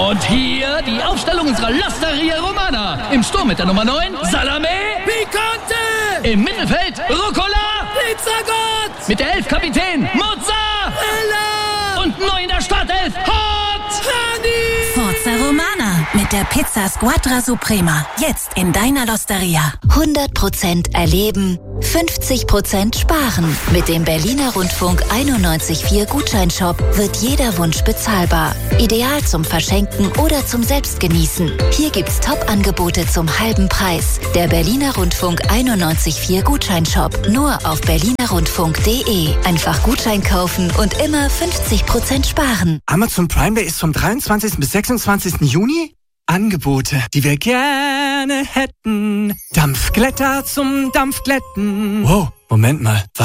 Und hier die Aufstellung unserer L'Osteria Romana. Im Sturm mit der Nummer 9, Salame Picante. Im Mittelfeld, Rucola Pizzagott. mit der 11 Kapitän, Mozzarella. Und neu in der Startelf, Hot Honey. Forza Romana mit der Pizza Squadra Suprema. Jetzt in deiner L'Osteria. 100% erleben, 50% sparen. Mit dem Berliner Rundfunk 91.4 Gutscheinshop wird jeder Wunsch bezahlbar. Ideal zum Verschenken oder zum Selbstgenießen. Hier gibt's Top-Angebote zum halben Preis. Der Berliner Rundfunk 91.4 Gutscheinshop. Nur auf berlinerrundfunk.de. Einfach Gutschein kaufen und immer 50% sparen. Amazon Prime Day ist vom 23. bis 26. Juni? Angebote, die wir gerne hätten. Dampfglätter zum Dampfglätten. Wow, Moment mal.